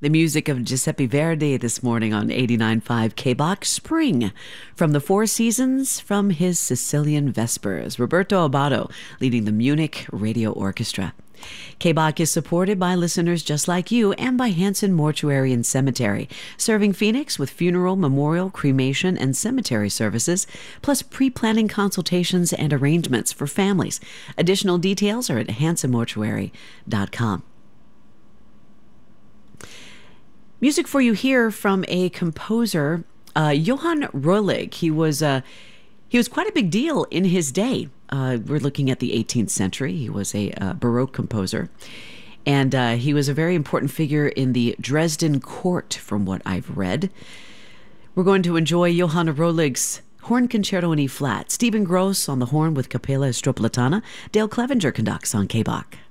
The music of Giuseppe Verdi this morning on 89.5 KBOX Spring from the Four Seasons from his Sicilian Vespers. Roberto Abbado leading the Munich Radio Orchestra. KBOC is supported by listeners just like you and by Hanson Mortuary and Cemetery, serving Phoenix with funeral, memorial, cremation, and cemetery services, plus pre-planning consultations and arrangements for families. Additional details are at hansonmortuary.com. Music for you here from a composer, Johann Roelig. He was quite a big deal in his day. We're looking at the 18th century. He was a Baroque composer, and he was a very important figure in the Dresden court, from what I've read. We're going to enjoy Johann Roelig's Horn Concerto in E-flat. Stephen Gross on the horn with Capella Stropolitana. Dale Clevenger conducts on KBOC.